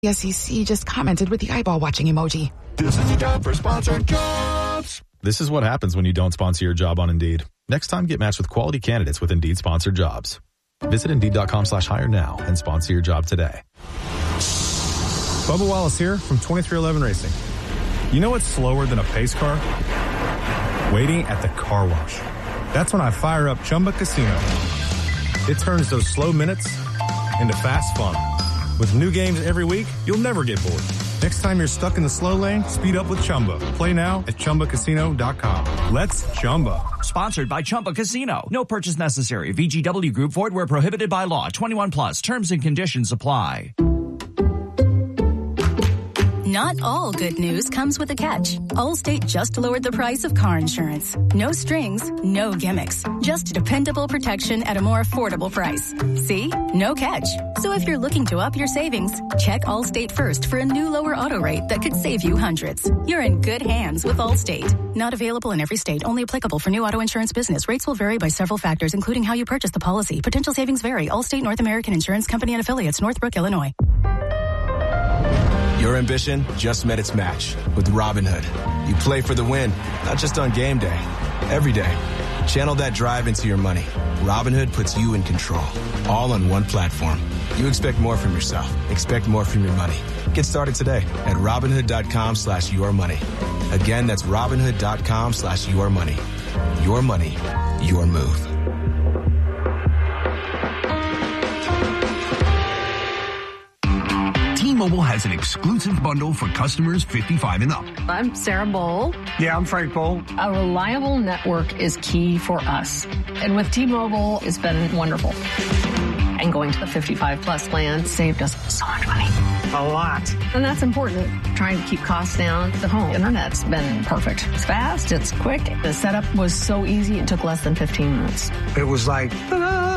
The SEC just commented with the eyeball watching emoji. This is a job for sponsored jobs. This is what happens when you don't sponsor your job on Indeed. Next time, get matched with quality candidates with Indeed sponsored jobs. Visit Indeed.com/hire now and sponsor your job today. Bubba Wallace here from 2311 Racing. You know what's slower than a pace car? Waiting at the car wash. That's when I fire up Chumba Casino. It turns those slow minutes into fast fun. With new games every week, you'll never get bored. Next time you're stuck in the slow lane, speed up with Chumba. Play now at ChumbaCasino.com. Let's Chumba. Sponsored by Chumba Casino. No purchase necessary. VGW Group. Void where prohibited by law. 21 plus. Terms and conditions apply. Not all good news comes with a catch. Allstate just lowered the price of car insurance. No strings, no gimmicks. Just dependable protection at a more affordable price. See? No catch. So if you're looking to up your savings, check Allstate first for a new lower auto rate that could save you hundreds. You're in good hands with Allstate. Not available in every state. Only applicable for new auto insurance business. Rates will vary by several factors, including how you purchase the policy. Potential savings vary. Allstate North American Insurance Company and Affiliates, Northbrook, Illinois. Your ambition just met its match with Robinhood. You play for the win, not just on game day, every day. Channel that drive into your money. Robinhood puts you in control, all on one platform. You expect more from yourself. Expect more from your money. Get started today at Robinhood.com/yourmoney. Again, that's Robinhood.com/yourmoney. Your money, your move. T-Mobile has an exclusive bundle for customers 55 and up. I'm Sarah Bowl. Yeah, I'm Frank Bowl. A reliable network is key for us. And with T-Mobile, it's been wonderful. And going to the 55 plus plan saved us so much money. A lot. And that's important. Trying to keep costs down. The home internet's been perfect. It's fast. It's quick. The setup was so easy. It took less than 15 minutes. It was like, ta-da!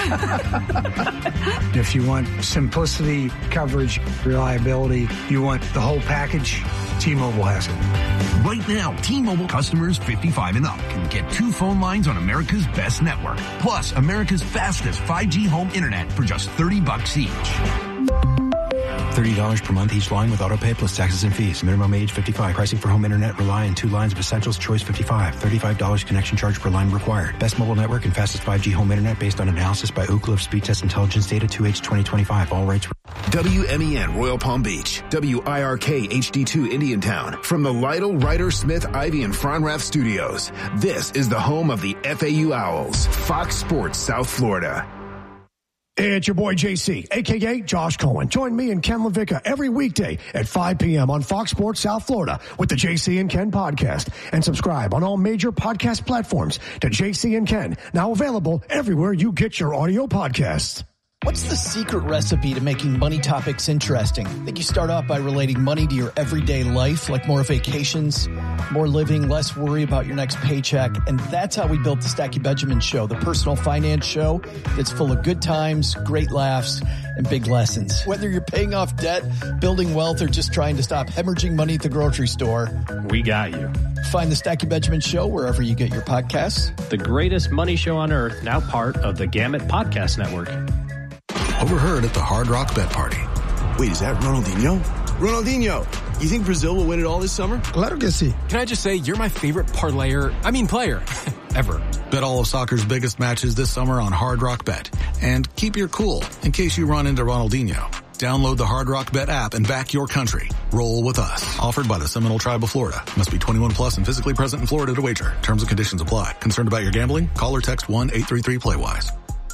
If you want simplicity, coverage, reliability, you want the whole package, T-Mobile has it. Right now, T-Mobile customers 55 and up can get 2 phone lines on America's best network. Plus, America's fastest 5G home internet for just $30 each. $30 per month each line with autopay plus taxes and fees. Minimum age 55. Pricing for home internet rely on 2 lines of essentials. Choice 55. $35 connection charge per line required. Best mobile network and fastest 5G home internet based on analysis by Ookla of Speed Test Intelligence data 2H 2025. All rates. WMEN Royal Palm Beach. WIRK HD2 Indiantown. From the Lytle, Ryder, Smith, Ivy, and Fronrath studios. This is the home of the FAU Owls. Fox Sports South Florida. It's your boy JC, a.k.a. Josh Cohen. Join me and Ken LaVicka every weekday at 5 p.m. on Fox Sports South Florida with the JC and Ken podcast. And subscribe on all major podcast platforms to JC and Ken, now available everywhere you get your audio podcasts. What's the secret recipe to making money topics interesting? I think you start off by relating money to your everyday life, like more vacations, more living, less worry about your next paycheck. And that's how we built the Stacky Benjamin Show, the personal finance show that's full of good times, great laughs, and big lessons. Whether you're paying off debt, building wealth, or just trying to stop hemorrhaging money at the grocery store, we got you. Find the Stacky Benjamin Show wherever you get your podcasts. The greatest money show on earth, now part of the Gamut Podcast Network. Overheard at the Hard Rock Bet Party. Wait, is that Ronaldinho? Ronaldinho, you think Brazil will win it all this summer? Claro que sí. Can I just say, you're my favorite player, ever. Bet all of soccer's biggest matches this summer on Hard Rock Bet. And keep your cool in case you run into Ronaldinho. Download the Hard Rock Bet app and back your country. Roll with us. Offered by the Seminole Tribe of Florida. Must be 21 plus and physically present in Florida to wager. Terms and conditions apply. Concerned about your gambling? Call or text 1-833-PLAY-WISE.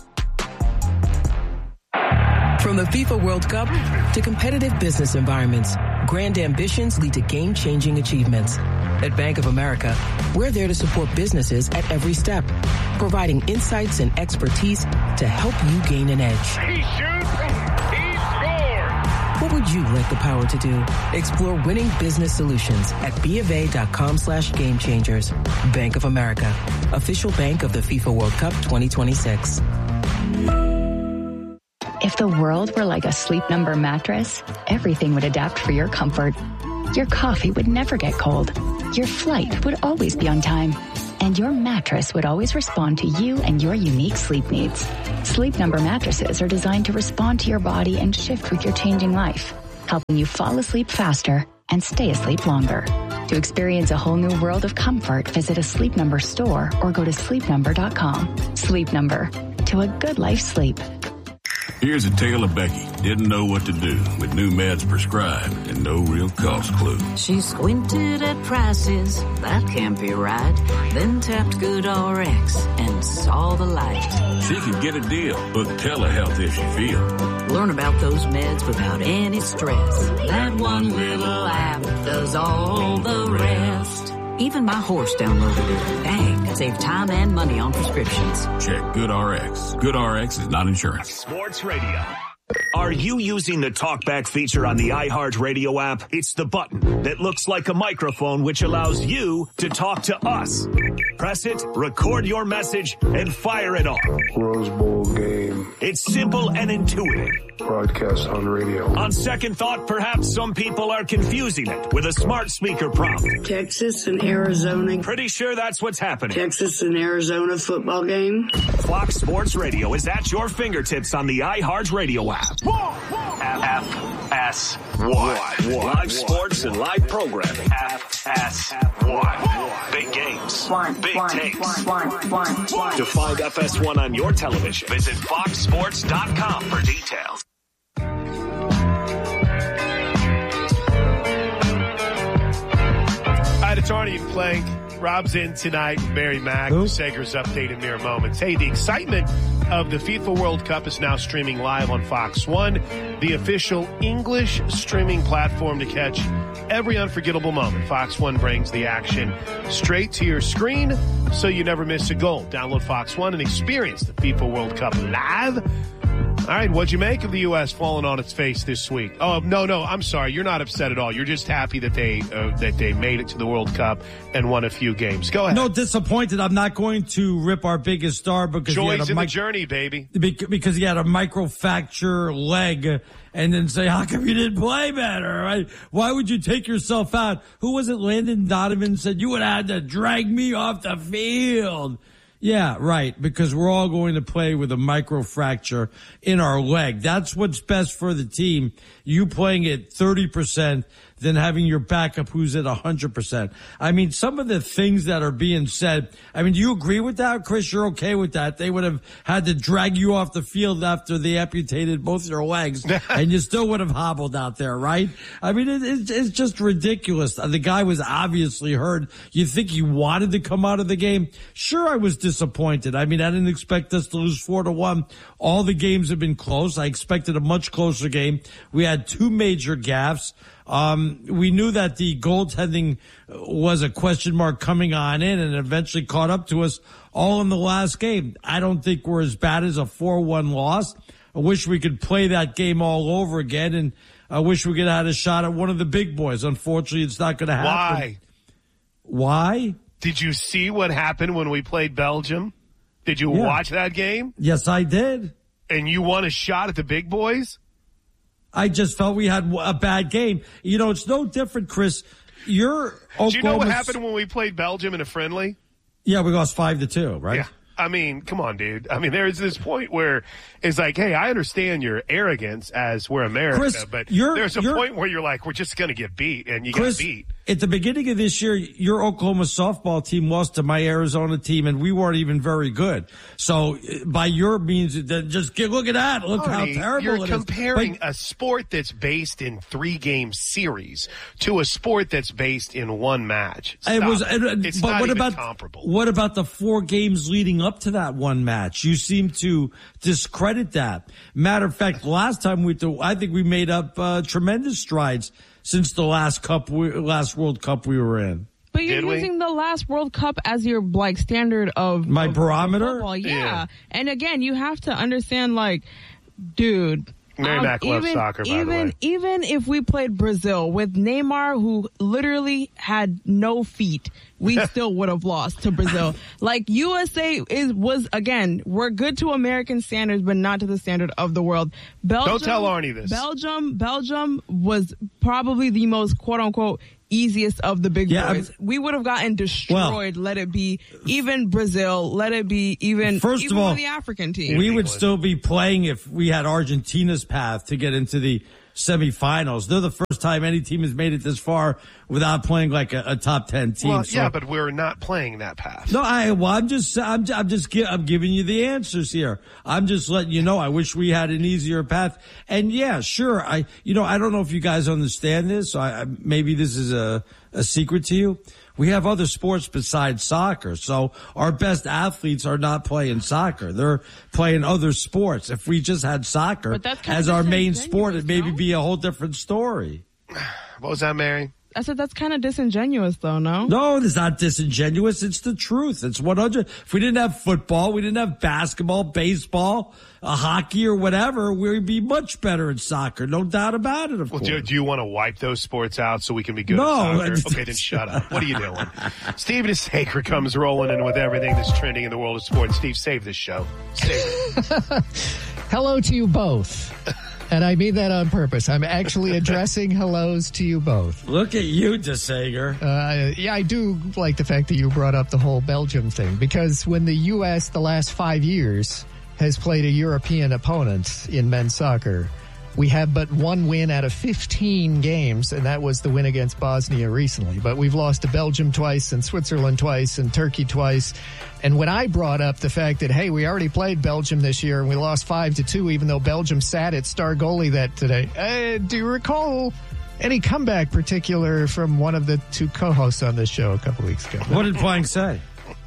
From the FIFA World Cup to competitive business environments, grand ambitions lead to game-changing achievements. At Bank of America, we're there to support businesses at every step, providing insights and expertise to help you gain an edge. He shoots, he scores! What would you like the power to do? Explore winning business solutions at BofA.com/gamechangers. Bank of America, official bank of the FIFA World Cup 2026. If the world were like a Sleep Number mattress, everything would adapt for your comfort. Your coffee would never get cold. Your flight would always be on time. And your mattress would always respond to you and your unique sleep needs. Sleep Number mattresses are designed to respond to your body and shift with your changing life. helping you fall asleep faster and stay asleep longer. To experience a whole new world of comfort, visit a Sleep Number store or go to sleepnumber.com. Sleep Number, to a good life sleep. Here's a tale of Becky. Didn't know what to do with new meds prescribed and no real cost clue. She squinted at prices, that can't be right. Then tapped GoodRx and saw the light. She could get a deal, book telehealth if she feels. Learn about those meds without any stress. That one little app does all the rest. Even my horse downloaded it. Dang, save time and money on prescriptions. Check GoodRx. GoodRx is not insurance. Sports Radio. Are you using the TalkBack feature on the iHeartRadio app? It's the button that looks like a microphone which allows you to talk to us. Press it, record your message, and fire it off. Rose Bowl game. It's simple and intuitive. Broadcast on radio. On second thought, perhaps some people are confusing it with a smart speaker prompt. Texas and Arizona. Pretty sure that's what's happening. Texas and Arizona football game. Fox Sports Radio is at your fingertips on the iHeartRadio app. FS1. Live sports and live programming. FS1. Big games. Big takes. To find FS1 on your television, visit foxsports.com for details. Hi, it's Arnie and Plank. Rob's in tonight with Mary Mack. Sager's update in mere moments. Hey, the excitement of the FIFA World Cup is now streaming live on Fox 1, the official English streaming platform to catch every unforgettable moment. Fox 1 brings the action straight to your screen so you never miss a goal. Download Fox 1 and experience the FIFA World Cup live. All right, what'd you make of the U.S. falling on its face this week? Oh, no, I'm sorry. You're not upset at all. You're just happy that they made it to the World Cup and won a few games. Go ahead. No, disappointed. I'm not going to rip our biggest star because joys in the journey, baby. Because he had a microfracture leg and then say, how come you didn't play better? Right? Why would you take yourself out? Who was it? Landon Donovan said, you would have had to drag me off the field. Yeah, right, because we're all going to play with a microfracture in our leg. That's what's best for the team. You playing at 30% than having your backup who's at 100%. I mean, some of the things that are being said, I mean, do you agree with that, Chris? You're okay with that? They would have had to drag you off the field after they amputated both your legs, and you still would have hobbled out there, right? I mean, it's just ridiculous. The guy was obviously hurt. You think he wanted to come out of the game? Sure, I was disappointed. I mean, I didn't expect us to lose 4-1. All the games have been close. I expected a much closer game. We had two major gaffes. We knew that the goaltending was a question mark coming on in and eventually caught up to us all in the last game. I don't think we're as bad as a 4-1 loss. I wish we could play that game all over again, and I wish we could have had a shot at one of the big boys. Unfortunately, it's not going to happen. Why? Did you see what happened when we played Belgium? Did you watch that game? Yes, I did. And you won a shot at the big boys? I just felt we had a bad game. You know, it's no different, Chris. Do you know what happened when we played Belgium in a friendly? Yeah, we lost 5-2, right? Yeah. I mean, come on, dude. I mean, there's this point where it's like, hey, I understand your arrogance as we're America, Chris, but there's a point where you're like, we're just going to get beat, and you got beat. At the beginning of this year, your Oklahoma softball team lost to my Arizona team, and we weren't even very good. So, by your means, just look at that. Look how terrible you're it is. You're comparing a sport that's based in 3-game series to a sport that's based in one match. It's not even comparable. What about the 4 games leading up to that one match? You seem to discredit that. Matter of fact, last time I think we made up tremendous strides since the last World Cup we were in. But you're using the last World Cup as your standard of my barometer. Football. Yeah. And again, you have to understand, dude. Mary Mack loves soccer, by the way. Even if we played Brazil with Neymar, who literally had no feet, we still would have lost to Brazil. USA was again, we're good to American standards, but not to the standard of the world. Belgium, don't tell Arnie this. Belgium was probably the most quote unquote easiest of the big boys. We would have gotten destroyed. Let it be even Brazil. Let it be even first of all the African team. We would still be playing if we had Argentina's path to get into the semifinals. They're the first time any team has made it this far without playing like a top 10 team. Well, so, yeah, but we're not playing that path. No, I'm giving you the answers here. I'm just letting you know. I wish we had an easier path. And yeah, sure. I don't know if you guys understand this. So maybe this is a secret to you. We have other sports besides soccer. So our best athletes are not playing soccer. They're playing other sports. If we just had soccer as our main sport, it'd maybe be a whole different story. What was that, Mary? I said that's kind of disingenuous, though, no? No, it's not disingenuous. It's the truth. It's 100. If we didn't have football, we didn't have basketball, baseball, hockey, or whatever, we'd be much better at soccer. No doubt about it, of course. Do you want to wipe those sports out so we can be good at soccer? Okay, then shut up. What are you doing? Steve DeSager comes rolling in with everything that's trending in the world of sports. Steve, save this show. Save it. Hello to you both. And I mean that on purpose. I'm actually addressing hellos to you both. Look at you, DeSager. Yeah, I do like the fact that you brought up the whole Belgium thing, because when the U.S. the last 5 years has played a European opponent in men's soccer, we have but one win out of 15 games, and that was the win against Bosnia recently. But we've lost to Belgium twice and Switzerland twice and Turkey twice. And when I brought up the fact that, hey, we already played Belgium this year and we lost 5-2, even though Belgium sat its star goalie that today, do you recall any comeback particular from one of the two co-hosts on this show a couple weeks ago? What did Plank say?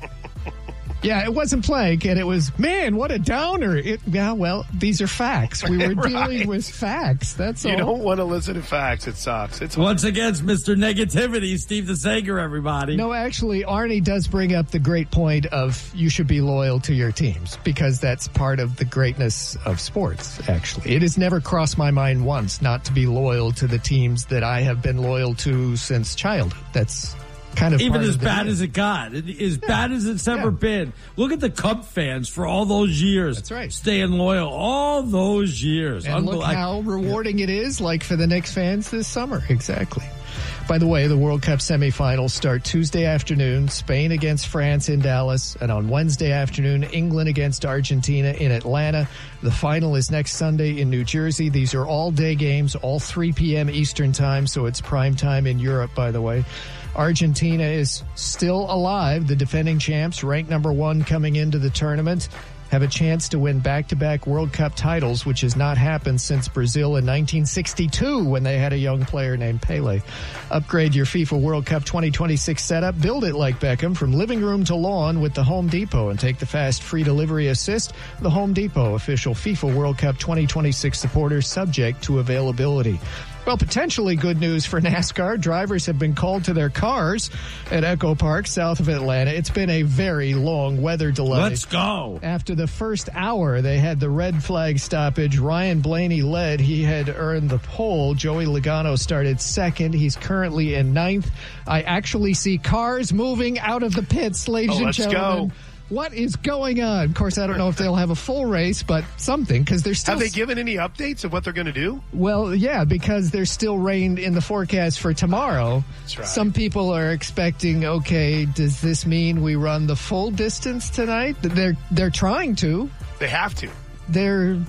Yeah, it wasn't Plank, and it was, man, what a downer. Well, these are facts. We were dealing with facts. That's all. You don't want to listen to facts. It sucks. It's once again, Mr. Negativity, Steve DeSager, everybody. No, actually, Arnie does bring up the great point of you should be loyal to your teams, because that's part of the greatness of sports, actually. It has never crossed my mind once not to be loyal to the teams that I have been loyal to since childhood. That's kind of even as bad as it got, as bad as it's ever been. Look at the Cub fans for all those years. That's right. Staying loyal all those years. And look how rewarding it is, like for the Knicks fans this summer. Exactly. By the way, the World Cup semifinals start Tuesday afternoon, Spain against France in Dallas, and on Wednesday afternoon, England against Argentina in Atlanta. The final is next Sunday in New Jersey. These are all day games, all 3 p.m. Eastern time, so it's prime time in Europe, by the way. Argentina is still alive. The defending champs, ranked number 1 coming into the tournament, have a chance to win back-to-back World Cup titles, which has not happened since Brazil in 1962 when they had a young player named Pele. Upgrade your FIFA World Cup 2026 setup. Build it like Beckham from living room to lawn with the Home Depot, and take the fast free delivery assist. The Home Depot, official FIFA World Cup 2026 supporter, subject to availability. Well, potentially good news for NASCAR. Drivers have been called to their cars at Echo Park, south of Atlanta. It's been a very long weather delay. Let's go. After the first hour, they had the red flag stoppage. Ryan Blaney led. He had earned the pole. Joey Logano started second. He's currently in 9th. I actually see cars moving out of the pits, ladies and gentlemen. Go. What is going on? Of course, I don't know if they'll have a full race, but something, because there's still... Have they given any updates of what they're going to do? Well, yeah, because there's still rain in the forecast for tomorrow. That's right. Some people are expecting, okay, does this mean we run the full distance tonight? They're trying to. They have to. They're,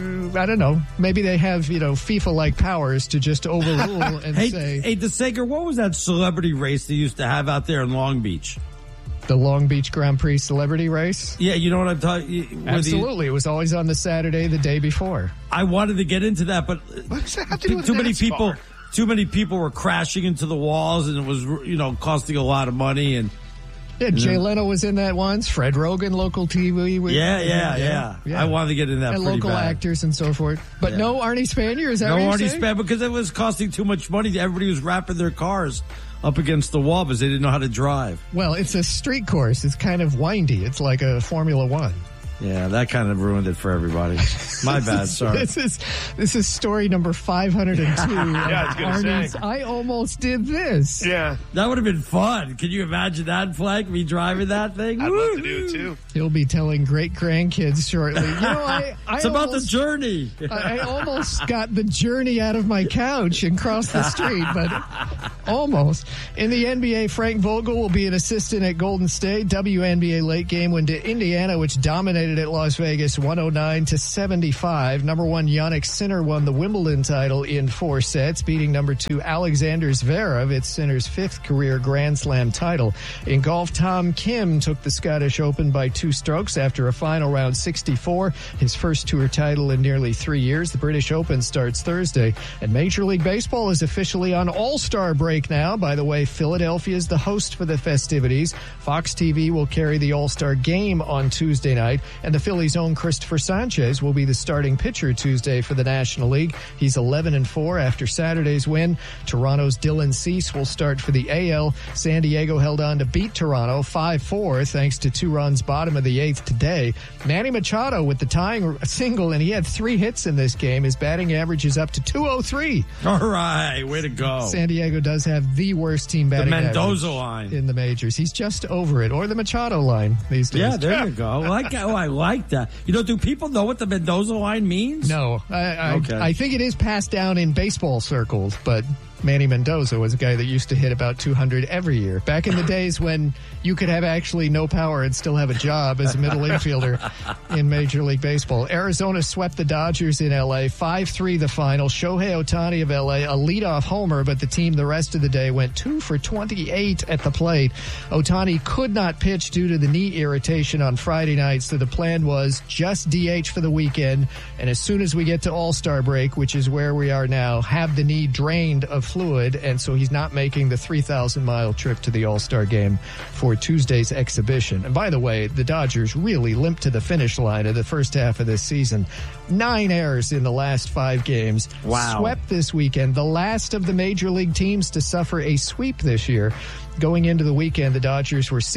I don't know, maybe they have, FIFA-like powers to just overrule and say... Hey, DeSager, what was that celebrity race they used to have out there in Long Beach? The Long Beach Grand Prix celebrity race? Yeah, you know what I'm talking about? Absolutely. It was always on the Saturday the day before. I wanted to get into that, but what does that have to do with too many people were crashing into the walls, and it was, costing a lot of money. And yeah, Jay Leno was in that once. Fred Rogan, local TV. Yeah. I wanted to get in that and pretty local bad. actors and so forth. But no Arnie Spanier, is that no what you're Arnie saying? Spanier, because it was costing too much money. Everybody was wrapping their cars up against the wall because they didn't know how to drive. Well, it's a street course. It's kind of windy. It's like a Formula One. Yeah, that kind of ruined it for everybody. My bad, sorry. This is story number 502. Yeah, I was going to say. I almost did this. Yeah. That would have been fun. Can you imagine that, Flag? Me driving that thing? I'd love to do it, too. He'll be telling great-grandkids shortly. It's about the journey. I almost got the journey out of my couch and crossed the street, but almost. In the NBA, Frank Vogel will be an assistant at Golden State. WNBA late game went to Indiana, which dominated dominated at Las Vegas 109-75. Number 1 Jannik Sinner won the Wimbledon title in 4 sets, beating number 2 Alexander Zverev. It's Sinner's 5th career Grand Slam title. In golf, Tom Kim took the Scottish Open by 2 strokes after a final round 64, his first tour title in nearly 3 years. The British Open starts Thursday, and Major League Baseball is officially on All-Star break now. By the way, Philadelphia is the host for the festivities. Fox TV will carry the All-Star game on Tuesday night, and the Phillies' own Christopher Sanchez will be the starting pitcher Tuesday for the National League. He's 11-4 after Saturday's win. Toronto's Dylan Cease will start for the AL. San Diego held on to beat Toronto 5-4 thanks to 2 runs bottom of the 8th today. Manny Machado with the tying single, and he had 3 hits in this game. His batting average is up to .203. All right, way to go. San Diego does have the worst team batting average. The Mendoza line. In the majors. He's just over it. Or the Machado line these days. Yeah, there you go. I like that. Do people know what the Mendoza line means? No. I think it is passed down in baseball circles, but Manny Mendoza was a guy that used to hit about 200 every year. Back in the days when you could have actually no power and still have a job as a middle infielder in Major League Baseball. Arizona swept the Dodgers in L.A. 5-3 the final. Shohei Ohtani of L.A., a leadoff homer, but the team the rest of the day went 2 for 28 at the plate. Ohtani could not pitch due to the knee irritation on Friday night, so the plan was just DH for the weekend, and as soon as we get to All-Star break, which is where we are now, have the knee drained of fluid, and so he's not making the 3,000-mile trip to the All-Star game for Tuesday's exhibition. And by the way, the Dodgers really limped to the finish line of the first half of this season. 9 errors in the last 5 games. Wow. Swept this weekend, the last of the major league teams to suffer a sweep this year. Going into the weekend, the Dodgers were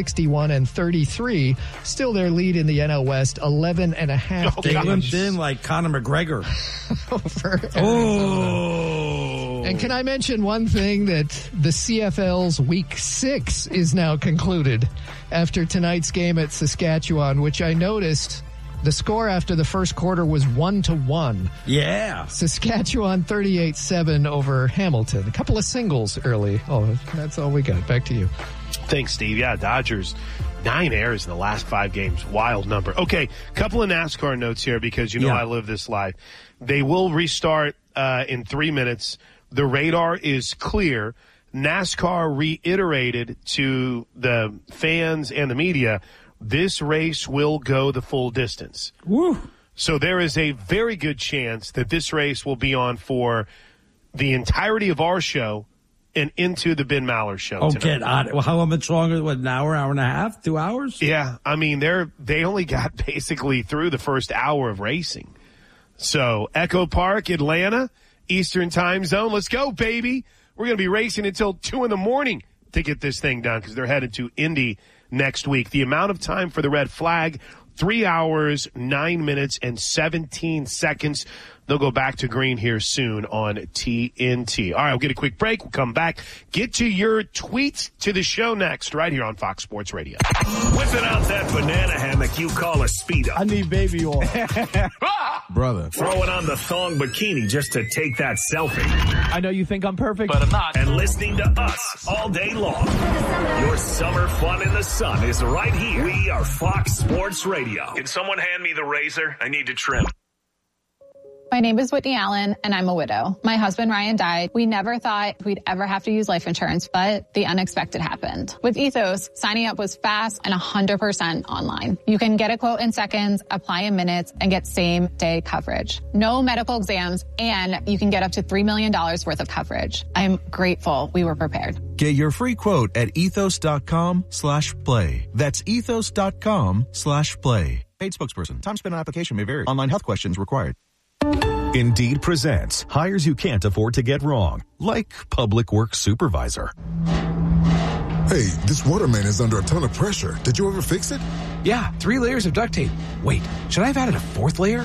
61-33. Still their lead in the NL West, 11.5 They limped in like Conor McGregor. And can I mention one thing, that the CFL's Week 6 is now concluded after tonight's game at Saskatchewan, which I noticed the score after the first quarter was 1-1. Yeah. Saskatchewan 38-7 over Hamilton. A couple of singles early. Oh, that's all we got. Back to you. Thanks, Steve. Yeah, Dodgers, 9 errors in the last 5 games. Wild number. Okay, couple of NASCAR notes here because I live this life. They will restart in 3 minutes. The radar is clear. NASCAR reiterated to the fans and the media, this race will go the full distance. Woo. So there is a very good chance that this race will be on for the entirety of our show and into the Ben Maller show. Oh, get on it. Well, how much longer? What, an hour and a half, 2 hours? Yeah. I mean, they only got basically through the first hour of racing. So Echo Park, Atlanta, Eastern time zone. Let's go, baby. We're going to be racing until 2 a.m. to get this thing done because they're headed to Indy next week. The amount of time for the red flag, 3 hours, 9 minutes, and 17 seconds. They'll go back to green here soon on TNT. All right, we'll get a quick break. We'll come back. Get to your tweets to the show next, right here on Fox Sports Radio. Whipping out that banana hammock you call a Speedo. I need baby oil. Brother. Throwing on the thong bikini just to take that selfie. I know you think I'm perfect, but I'm not. And listening to us all day long. Your summer fun in the sun is right here. We are Fox Sports Radio. Can someone hand me the razor? I need to trim. My name is Whitney Allen, and I'm a widow. My husband, Ryan, died. We never thought we'd ever have to use life insurance, but the unexpected happened. With Ethos, signing up was fast and 100% online. You can get a quote in seconds, apply in minutes, and get same-day coverage. No medical exams, and you can get up to $3 million worth of coverage. I'm grateful we were prepared. Get your free quote at ethos.com/play. That's ethos.com/play. Paid spokesperson. Time spent on application may vary. Online health questions required. Indeed presents hires you can't afford to get wrong, like public works supervisor. Hey, this waterman is under a ton of pressure. Did you ever fix it? Yeah, 3 layers of duct tape. Wait, should I have added a 4th layer?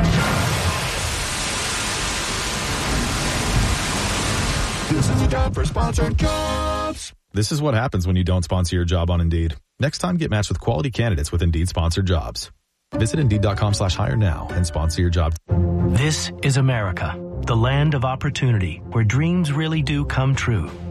This is a job for sponsored jobs. This is what happens when you don't sponsor your job on Indeed. Next time, get matched with quality candidates with Indeed sponsored jobs. Visit Indeed.com/hire now and sponsor your job. This is America, the land of opportunity, where dreams really do come true.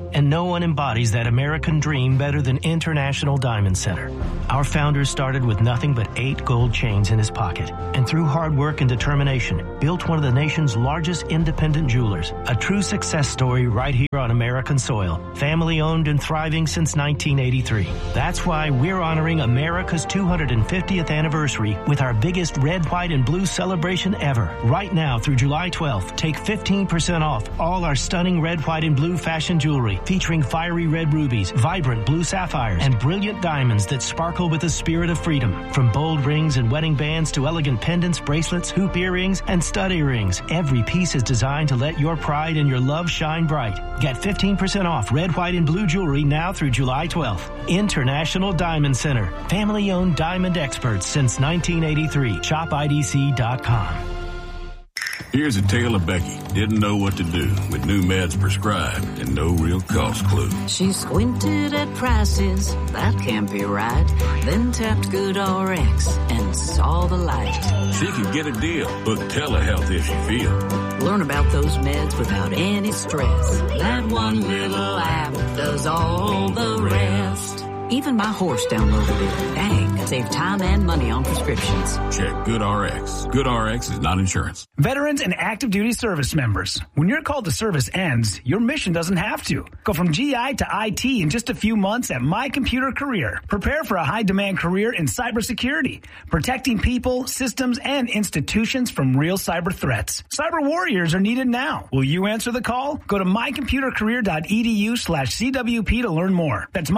And no one embodies that American dream better than International Diamond Center. Our founder started with nothing but 8 gold chains in his pocket, and through hard work and determination, built one of the nation's largest independent jewelers. A true success story right here on American soil. Family owned and thriving since 1983. That's why we're honoring America's 250th anniversary with our biggest red, white, and blue celebration ever. Right now through July 12th, take 15% off all our stunning red, white, and blue fashion jewelry featuring fiery red rubies, vibrant blue sapphires, and brilliant diamonds that sparkle with the spirit of freedom. From bold rings and wedding bands to elegant pendants, bracelets, hoop earrings, and stud earrings, every piece is designed to let your pride and your love shine bright. Get 15% off red, white, and blue jewelry now through July 12th. International Diamond Center. Family-owned diamond experts since 1983. ShopIDC.com. Here's a tale of Becky. Didn't know what to do with new meds prescribed and no real cost clue. She squinted at prices, that can't be right. Then tapped GoodRx and saw the light. She could get a deal. Book telehealth if you feel. Learn about those meds without any stress. That one little app does all the rest. Even my horse downloaded it. Dang, save time and money on prescriptions. Check GoodRx. GoodRx is not insurance. Veterans and active duty service members. When your call to service ends, your mission doesn't have to. Go from GI to IT in just a few months at My Computer Career. Prepare for a high-demand career in cybersecurity, protecting people, systems, and institutions from real cyber threats. Cyber warriors are needed now. Will you answer the call? Go to mycomputercareer.edu/CWP to learn more. That's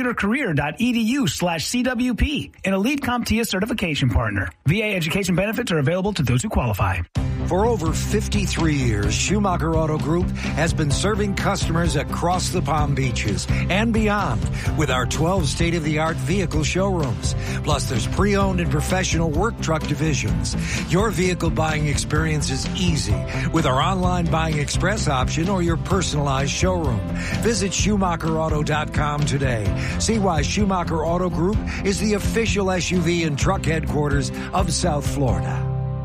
mycomputercareer.edu/CWP, an elite CompTIA certification partner. VA education benefits are available to those who qualify. For over 53 years, Schumacher Auto Group has been serving customers across the Palm Beaches and beyond with our 12 state-of-the-art vehicle showrooms. Plus, there's pre-owned and professional work truck divisions. Your vehicle buying experience is easy with our online buying express option or your personalized showroom. Visit SchumacherAuto.com today. See why Schumacher Auto Group is the official SUV and truck headquarters of South Florida.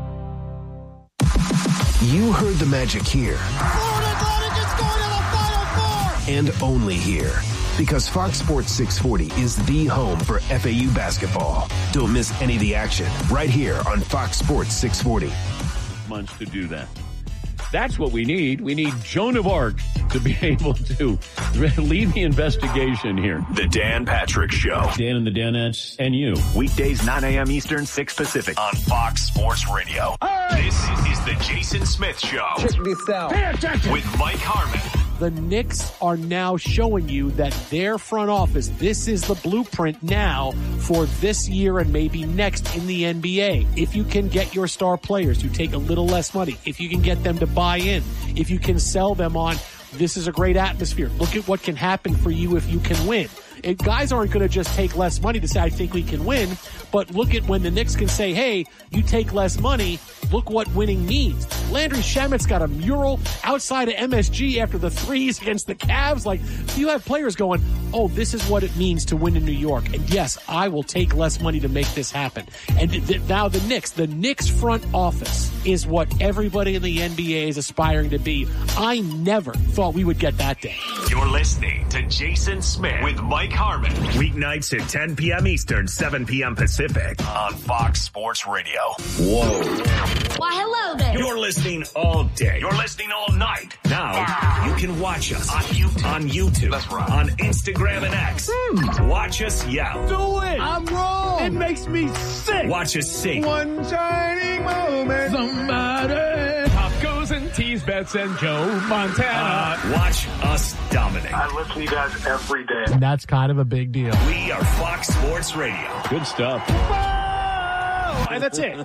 You heard the magic here. Florida Atlantic is going to the Final Four! And only here. Because Fox Sports 640 is the home for FAU basketball. Don't miss any of the action right here on Fox Sports 640. Months to do that. That's what we need. We need Joan of Arc to be able to lead the investigation here. The Dan Patrick Show. Dan and the Danettes and you. Weekdays 9 a.m. Eastern, 6 Pacific on Fox Sports Radio. Hey! This is the Jason Smith Show. Check this out. Pay attention. With Mike Harmon. The Knicks are now showing you that their front office, this is the blueprint now for this year and maybe next in the NBA. If you can get your star players to take a little less money, if you can get them to buy in, if you can sell them on, this is a great atmosphere. Look at what can happen for you if you can win. Guys aren't going to just take less money to say, I think we can win. But look at when the Knicks can say, hey, you take less money. Look what winning means. Landry Shamet's got a mural outside of MSG after the threes against the Cavs. Like, you have players going, oh, this is what it means to win in New York. And yes, I will take less money to make this happen. And now the Knicks front office is what everybody in the NBA is aspiring to be. I never thought we would get that day. You're listening to Jason Smith with Mike Harmon. Weeknights at 10 p.m. Eastern, 7 p.m. Pacific on Fox Sports Radio. Whoa. Why, hello there. You're listening all day. You're listening all night. Now, you can watch us on YouTube. That's right. On Instagram and X. Watch us yell. Do it. I'm wrong. It makes me sick. Watch us sing. One shining moment. Somebody. Pop goes and tease bets and Joe Montana. Watch us dominate. I listen to you guys every day. And that's kind of a big deal. We are Fox Sports Radio. Good stuff. And that's it.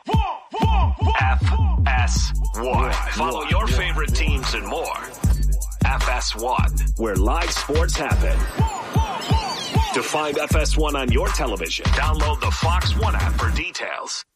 FS1. Follow your favorite teams and more. FS1, where live sports happen. To find FS1 on your television, download the Fox One app for details.